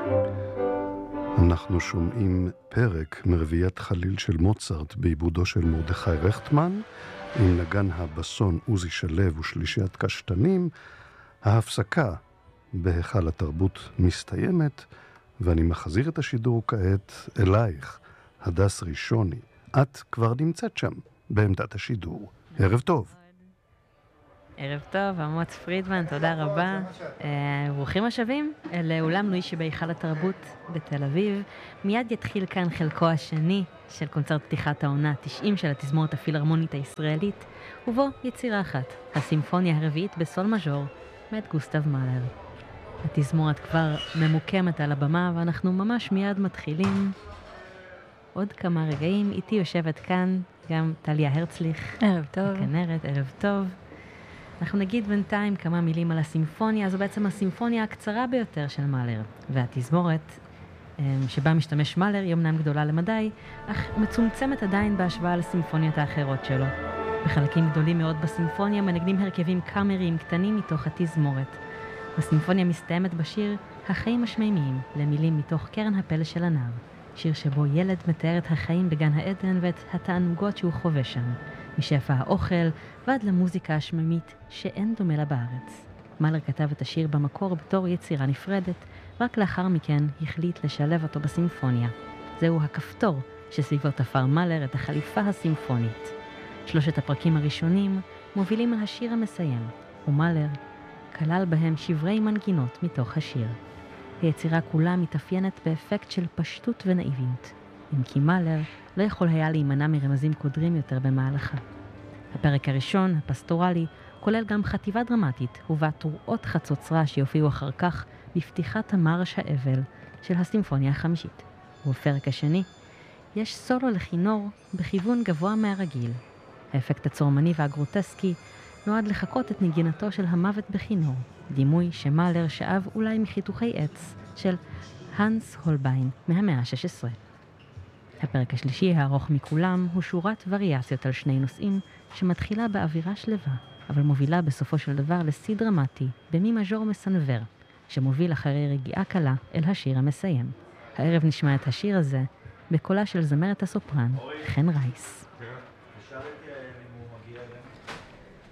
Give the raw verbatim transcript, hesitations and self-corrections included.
אנחנו שומעים פרק מרביית חליל של מוצרט בעיבודו של מרדכי רכטמן, עם נגן הבסון עוזי שלו ושלישיית קשתנים. ההפסקה בהיכל התרבות מסתיימת, ואני מחזיר את השידור כעת אלייך, הדס ראשוני. את כבר נמצאת שם, בעמדת השידור. ערב טוב. ערב טוב, עמוץ פרידמן, תודה רבה. ברוכים השבים לאולם לואי שבהיכל התרבות בתל אביב. מיד יתחיל כאן חלקו השני של קונצרט פתיחת העונה תשעים של התזמורת הפילהרמונית הישראלית, ובו יצירה אחת, הסימפוניה הרביעית בסול מז'ור, מאת גוסטב מאלר. התזמורת כבר ממוקמת על הבמה, ואנחנו ממש מיד מתחילים. עוד כמה רגעים, איתי יושבת כאן גם טליה הרצליך. ערב טוב. הכנרת, ערב טוב. אנחנו נגיד בינתיים כמה מילים על הסימפוניה. זו בעצם הסימפוניה הקצרה ביותר של מאלר, והתזמורת שבה משתמש מאלר היא אמנם גדולה למדי, אך מצומצמת עדיין בהשוואה לסימפוניות האחרות שלו. בחלקים גדולים מאוד בסימפוניה מנגנים הרכבים קאמריים קטנים מתוך התזמורת. הסימפוניה מסתיימת בשיר החיים השמימיים, למילים מתוך קרן הפלא של הנער, שיר שבו ילד מתאר את החיים בגן העדן ואת התענוגות שהוא חווה שם, משפע האוכל ועד למוזיקה השמימית שאין דומה לה בארץ. מאלר כתב את השיר במקור בתור יצירה נפרדת, רק לאחר מכן החליט לשלב אותו בסימפוניה. זהו הכפתור שסביבו תפר מאלר את החליפה הסימפונית. שלושת הפרקים הראשונים מובילים על השיר המסיים, ומאלר כלל בהם שברי מנגינות מתוך השיר. היצירה כולה מתאפיינת באפקט של פשטות ונאיביות, אם כי מאלר לא יכול היה להימנע מרמזים קודרים יותר במהלכה. הפרק הראשון, הפסטורלי, כולל גם חטיבה דרמטית, ובה תרועות חצוצרה שיופיעו אחר כך בפתיחת המרש האבל של הסימפוניה החמישית. ובפרק השני, יש סולו לכינור בכיוון גבוה מהרגיל. האפקט הצורמני והגרוטסקי נועד לחכות את נגינתו של המוות בכינור, דימוי שמאלר שאב אולי מחיתוכי עץ של הנס הולביין מהמאה ה-שש עשרה. הפרק השלישי, הארוך מכולם, הוא שורת וריאציות על שני נושאים שמתחילה באווירה שלווה, אבל מובילה בסופו של דבר לשיא דרמטי במי מז'ור מסנבר, שמוביל אחרי רגיעה קלה אל השיר המסיים. הערב נשמע את השיר הזה בקולה של זמרת הסופרן חן רייס.